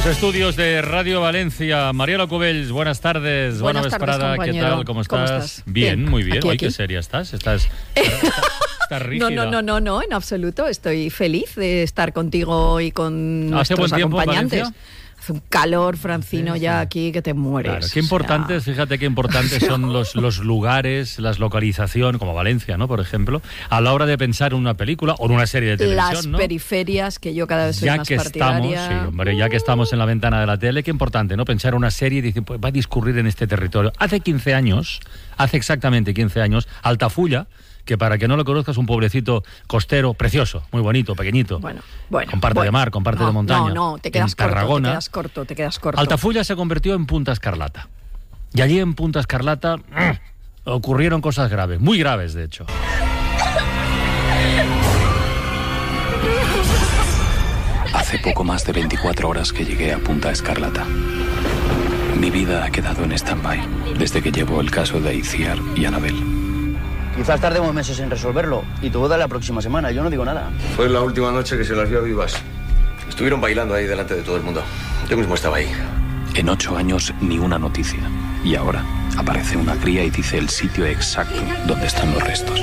Estudios de Radio Valencia. Mariela Cubells, buenas tardes. Buenas tardes, Prada, ¿qué tal? ¿Cómo estás? Bien, muy bien. Aquí. ¿Qué seria estás? ¿Estás rígida? No, en absoluto. Estoy feliz de estar contigo y con nuestros acompañantes. Hace un calor, Francino, sí. Ya aquí que te mueres. Claro, qué importantes, fíjate qué importantes son los lugares, las localizaciones, como Valencia, ¿no? Por ejemplo, a la hora de pensar en una película o en una serie de televisión, las ¿no? periferias, que yo cada vez soy ya más que partidaria. Estamos, sí, hombre, ya que estamos en la ventana de la tele, qué importante, ¿no? Pensar una serie y decir, pues va a discurrir en este territorio. Hace exactamente 15 años, Altafulla, que para que no lo conozcas, es un pueblecito costero precioso, muy bonito, pequeñito. Bueno. Con parte de mar, con parte de montaña. No, te quedas corto. Altafulla se convirtió en Punta Escarlata. Y allí en Punta Escarlata ocurrieron cosas graves, muy graves de hecho. Hace poco más de 24 horas que llegué a Punta Escarlata. Mi vida ha quedado en stand-by desde que llevo el caso de Itziar y Anabel. Quizás tardemos meses en resolverlo y tu boda la próxima semana, yo no digo nada. Fue la última noche que se las vio vivas. Estuvieron bailando ahí delante de todo el mundo. Yo mismo estaba ahí. En 8 años ni una noticia. Y ahora aparece una cría y dice el sitio exacto donde están los restos.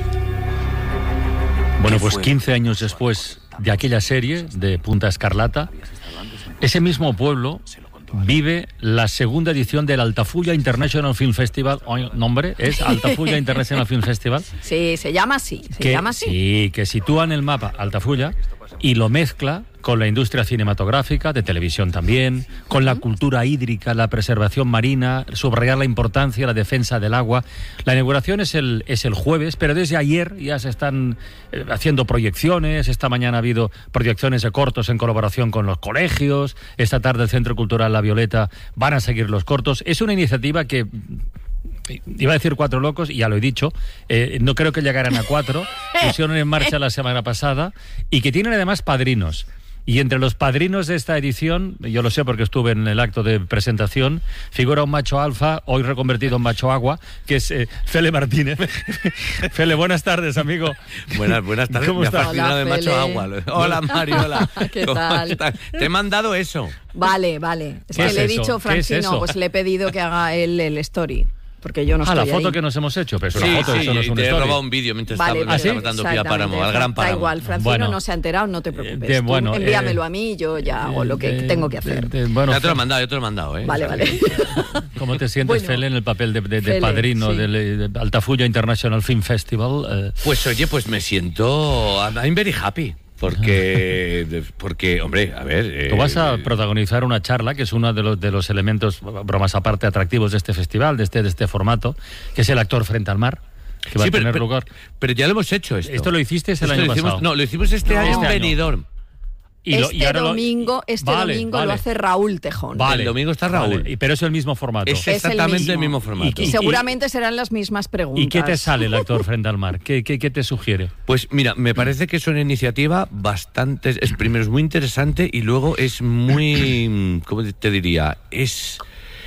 Bueno, pues 15 años después de aquella serie de Punta Escarlata, ese mismo pueblo vive la segunda edición del Altafulla International Film Festival. ¿Nombre? ¿Es Altafulla International Film Festival? Sí, se llama así. Sí, que sitúa en el mapa Altafulla y lo mezcla con la industria cinematográfica, de televisión también, con la cultura hídrica, la preservación marina, subrayar la importancia, la defensa del agua. La inauguración es el jueves, pero desde ayer ya se están haciendo proyecciones. Esta mañana ha habido proyecciones de cortos en colaboración con los colegios. Esta tarde el Centro Cultural La Violeta van a seguir los cortos. Es una iniciativa que... Iba a decir 4 locos, y ya lo he dicho, no creo que llegaran a 4, pusieron en marcha la semana pasada, y que tienen además padrinos. Y entre los padrinos de esta edición, yo lo sé porque estuve en el acto de presentación, figura un macho alfa, hoy reconvertido en macho agua, que es Fele Martínez. Fele, buenas tardes, amigo. Buenas tardes. ¿Cómo estás? Fascinado de macho agua. Hola, Mariola. ¿Qué tal? Te he mandado eso. Vale. Es que le he dicho, Francino, pues le he pedido que haga él el story. Porque yo no estoy la foto ahí. Que nos hemos hecho, pero es una foto, eso no es un te he story. robado un vídeo mientras vale, estaba dando pie a Páramo, al Gran Páramo. Da igual, Francino no se ha enterado, no te preocupes. Envíamelo a mí y yo ya hago lo que tengo que hacer. Ya te lo he mandado, ¿eh? Vale. ¿Cómo te sientes, Fele, en el papel de padrino del Altafulla International Film Festival? Pues oye, pues me siento... I'm very happy. Porque, hombre, a ver... Tú vas a protagonizar una charla, que es uno de los elementos, bromas aparte, atractivos de este festival, de este formato, que es el actor frente al mar, que va a tener lugar. Pero ya lo hemos hecho esto. ¿Esto lo hiciste el año pasado? No, lo hicimos este año en Benidorm. Este domingo lo hace Raúl Tejón. Vale, el domingo está Raúl. Pero es el mismo formato. Es exactamente el mismo formato. Y seguramente serán las mismas preguntas. ¿Y qué te sale el actor frente al mar? ¿Qué te sugiere? Pues mira, me parece que es una iniciativa bastante... Primero es muy interesante y luego es muy... ¿Cómo te diría? Es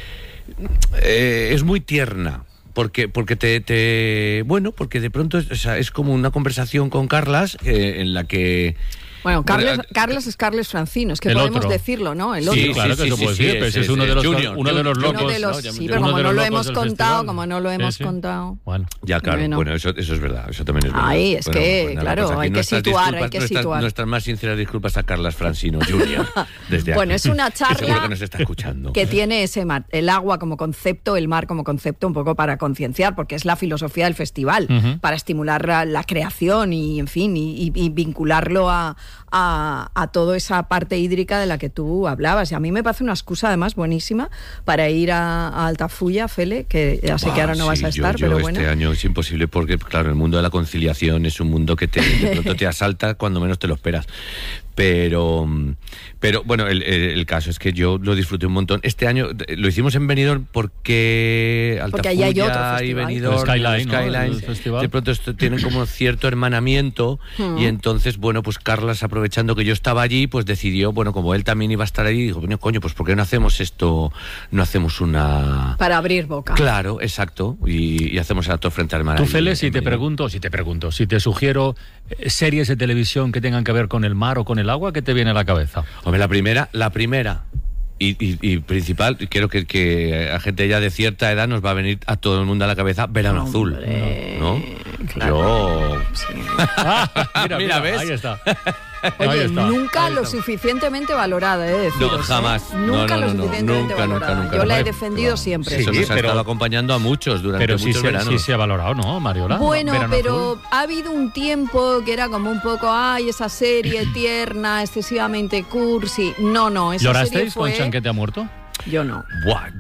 muy tierna. Porque porque de pronto es como una conversación con Carlas en la que... Bueno, Carlos es Carles Francino, es que podemos decirlo, ¿no? El otro. Sí, claro que eso puede decir, pero es uno de los locos. Sí, pero como no lo hemos contado, Bueno, ya claro, bueno, eso es verdad, eso también es verdad. Ahí, es que, claro, hay que situar. Nuestras más sinceras disculpas a Carlas Francino Jr. desde Bueno, es una charla que nos está escuchando. Que tiene el agua como concepto, el mar como concepto, un poco para concienciar, porque es la filosofía del festival, para estimular la creación y, en fin, y vincularlo a toda esa parte hídrica de la que tú hablabas. Y a mí me parece una excusa además buenísima para ir a Altafulla, Fele, que ya sé que ahora no vas a estar, pero bueno. Este año es imposible porque, claro, el mundo de la conciliación es un mundo que de pronto te asalta cuando menos te lo esperas. Pero bueno, el caso es que yo lo disfruté un montón. Este año lo hicimos en Benidorm porque allá hay otro festival. Y Benidorm, Skyline, festival. De pronto tienen como cierto hermanamiento y entonces, bueno, pues Carlas, aprovechando que yo estaba allí, pues decidió, bueno, como él también iba a estar allí, dijo, coño, pues ¿por qué no hacemos esto? No hacemos una... Para abrir boca. Claro, exacto, y hacemos el actor frente al mar. Tú, Fele, si te sugiero series de televisión que tengan que ver con el mar o con el agua, ¿qué te viene a la cabeza? Hombre, la primera Y principal, creo que a gente ya de cierta edad nos va a venir a todo el mundo a la cabeza Verano Azul, ¿no? Claro. Yo... Sí. Mira, ¿ves? Ahí está. Oye, Ahí está. nunca Ahí lo está. suficientemente valorada, deciros, No, jamás. Nunca No, lo suficientemente valorada. nunca. Yo la he Hombre, defendido siempre. Eso nos ha pero- estado acompañando a muchos durante Pero sí muchos veranos. sí se ha valorado, ¿no, Mariola? Bueno, Verano pero Azul. ha habido un tiempo que era como un poco, esa serie tierna, excesivamente cursi. No, esa serie ¿Llorasteis fue... con Chanquete ha muerto? Yo no. Buah,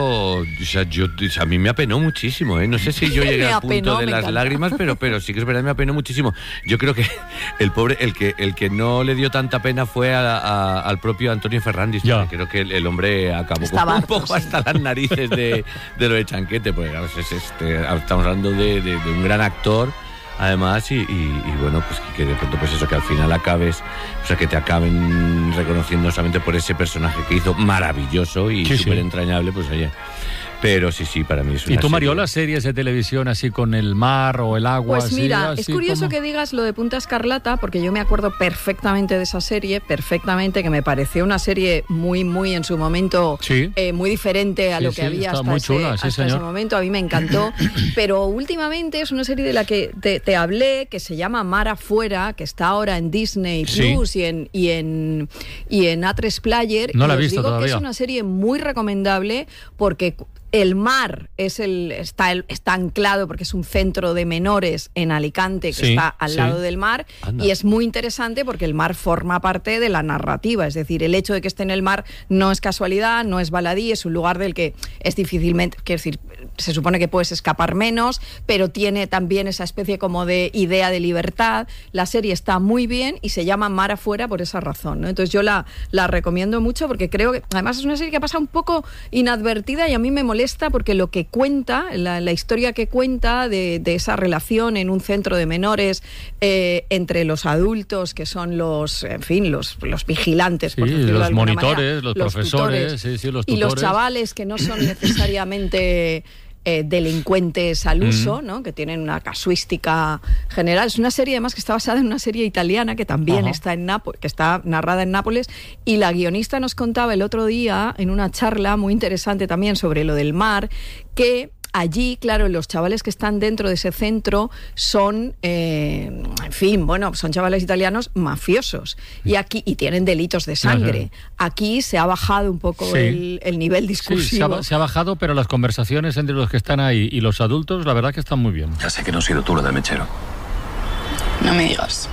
a mí me apenó muchísimo, ¿eh? No sé si yo llegué Me al punto apenó, de me las encanta. lágrimas, pero sí que es verdad, me apenó muchísimo. Yo creo que el pobre, el que no le dio tanta pena fue al propio Antonio Ferrandis. Ya. Creo que el hombre acabó Estaba un harto, poco sí. hasta las narices de lo de Chanquete, porque claro, estamos hablando de un gran actor. Además, y bueno, pues que de pronto, pues eso, que al final acabes, o sea, que te acaben reconociendo solamente por ese personaje que hizo maravilloso y Sí, súper sí. entrañable, pues oye. Pero sí, para mí es una ¿Y tú, serie- Mariola, series de televisión así con el mar o el agua? Pues mira, así es curioso como- que digas lo de Punta Escarlata, porque yo me acuerdo perfectamente de esa serie, que me pareció una serie muy, muy en su momento, Sí. muy diferente a Sí, lo que sí, había está hasta, muy ese, chula, sí, hasta ese señor. momento. A mí me encantó, pero últimamente es una serie de la que te hablé, que se llama Mar Afuera, que está ahora en Disney Sí. Plus y en A3 Player. No la y he os visto digo todavía. que es una serie muy recomendable porque el mar está anclado porque es un centro de menores en Alicante que Sí, está al sí. lado del mar. Anda. Y es muy interesante porque el mar forma parte de la narrativa, es decir, el hecho de que esté en el mar no es casualidad, no es baladí, es un lugar del que es difícilmente, quiero decir, se supone que puedes escapar menos, pero tiene también esa especie como de idea de libertad. La serie está muy bien y se llama Mar Afuera por esa razón, ¿no? Entonces yo la recomiendo mucho porque creo que además es una serie que pasa un poco inadvertida y a mí me molesta porque lo que cuenta, la historia que cuenta de esa relación en un centro de menores entre los adultos que son los vigilantes, Sí, por decirlo de los alguna monitores, manera, los profesores, tutores, sí, los y los tutores. chavales que no son necesariamente delincuentes al uso, ¿no? Que tienen una casuística general. Es una serie además que está basada en una serie italiana que también está que está narrada en Nápoles, y la guionista nos contaba el otro día en una charla muy interesante también sobre lo del mar, que allí, claro, los chavales que están dentro de ese centro son, son chavales italianos mafiosos y tienen delitos de sangre. Aquí se ha bajado un poco Sí. el nivel Sí, discursivo. se ha bajado, pero las conversaciones entre los que están ahí y los adultos, la verdad que están muy bien. Ya sé que no has sido tú lo del mechero. No me digas.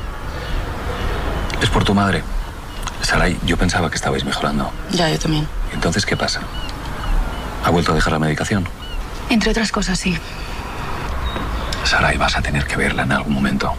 Es por tu madre. Saray, yo pensaba que estabais mejorando. Ya, yo también. Entonces, ¿qué pasa? ¿Ha vuelto a dejar la medicación? Entre otras cosas, sí. Saray, vas a tener que verla en algún momento.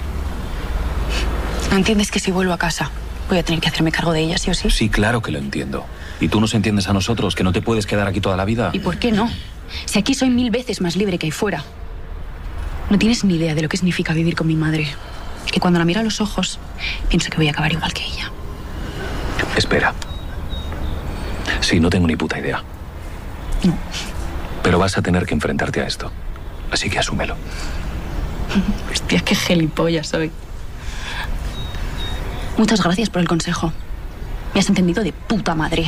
¿No entiendes que si vuelvo a casa voy a tener que hacerme cargo de ella, sí o sí? Sí, claro que lo entiendo. ¿Y tú nos entiendes a nosotros, que no te puedes quedar aquí toda la vida? ¿Y por qué no? Si aquí soy 1000 veces más libre que ahí fuera. No tienes ni idea de lo que significa vivir con mi madre. Que cuando la miro a los ojos, pienso que voy a acabar igual que ella. Espera. Sí, no tengo ni puta idea. No. Pero vas a tener que enfrentarte a esto. Así que asúmelo. Hostia, qué gilipollas soy. Muchas gracias por el consejo. Me has entendido de puta madre.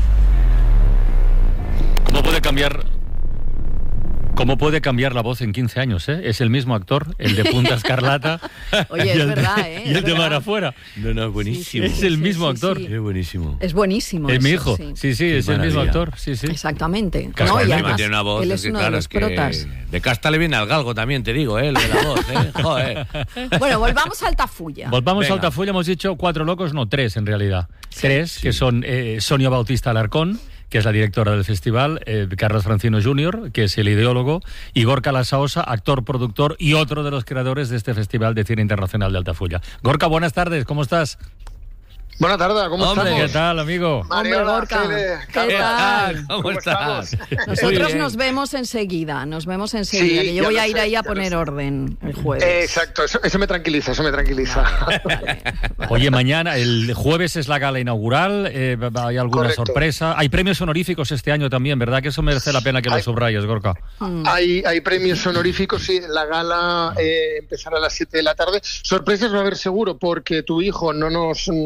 ¿Cómo puede cambiar la voz en 15 años? Es el mismo actor, el de Punta Escarlata. Oye, y es el verdad, y el de verdad. Mar Afuera. No, es buenísimo. Es el mismo actor. sí. Es buenísimo. Es buenísimo. Es mi eso, hijo. sí. Sí, es el mismo maravilla. actor. Sí. Exactamente. Claro, No, y encima además, tiene una voz, él es es que, uno claro, de los es que protas. de casta le viene al galgo también, te digo, lo de la voz, joder. Bueno, volvamos a Altafulla. Volvamos Venga. a Altafulla, hemos dicho 4 locos, no 3 en realidad. 3, que son Sonia Bautista Alarcón, que es la directora del festival, Carlos Francino Jr., que es el ideólogo, y Gorka Lasaosa, actor, productor y otro de los creadores de este Festival de Cine Internacional de Altafulla. Gorka, buenas tardes, ¿cómo estás? Buenas tardes, ¿cómo Hombre, estamos? ¿Qué tal, amigo? Mariola, Hombre, Gorka, Fede, ¿qué Carlos. tal? ¿Cómo estás? Nosotros nos vemos enseguida, Sí, que yo ya voy lo a ir sé, ahí a ya lo poner sé. orden el jueves. Exacto, eso me tranquiliza, Vale. Oye, mañana, el jueves es la gala inaugural, ¿hay alguna Correcto. sorpresa? Hay premios honoríficos este año también, ¿verdad? Que eso merece la pena que lo Hay- subrayes, Gorka. Hay premios honoríficos, sí, la gala empezará a las 7 de la tarde. Sorpresas va a haber seguro, porque tu hijo no nos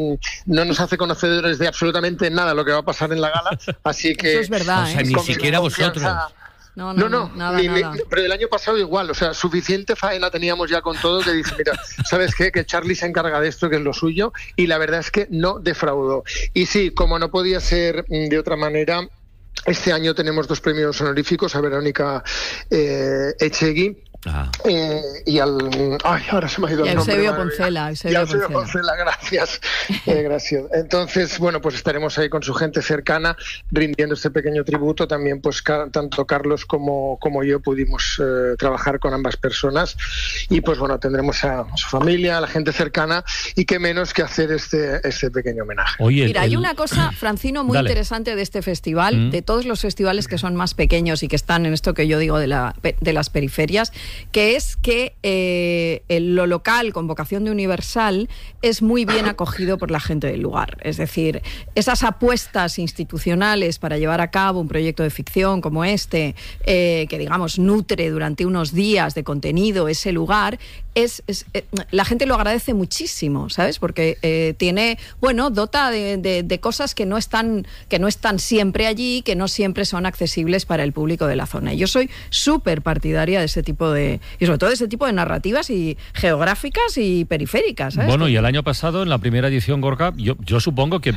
no nos hace conocedores de absolutamente nada lo que va a pasar en la gala, así que... Eso es verdad, O sea, ni siquiera vosotros. No, nada. Pero el año pasado igual, o sea, suficiente faena teníamos ya con todo que dice, mira, ¿sabes qué? Que Charlie se encarga de esto, que es lo suyo, y la verdad es que no defraudó. Y sí, como no podía ser de otra manera, este año tenemos 2 premios honoríficos a Verónica Echegui. Y al... Ay, ahora se me ha ido el nombre. Eusebio Poncela, gracias. Gracias. Entonces, bueno, pues estaremos ahí con su gente cercana rindiendo este pequeño tributo. También, pues, tanto Carlos como yo pudimos trabajar con ambas personas. Y, pues, bueno, tendremos a su familia, a la gente cercana, y qué menos que hacer este pequeño homenaje. Oye, mira, hay una cosa, Francino, muy interesante de este festival, de todos los festivales que son más pequeños y que están en esto que yo digo de las periferias, que es que lo local con vocación de universal es muy bien acogido por la gente del lugar. Es decir, esas apuestas institucionales para llevar a cabo un proyecto de ficción como este, que digamos nutre durante unos días de contenido ese lugar, la gente lo agradece muchísimo, ¿sabes? Porque dota de cosas que no están siempre allí, que no siempre son accesibles para el público de la zona. Y yo soy súper partidaria de ese tipo y sobre todo de ese tipo de narrativas y geográficas y periféricas, ¿sabes? Bueno, y el año pasado, en la primera edición, Gorka, yo supongo que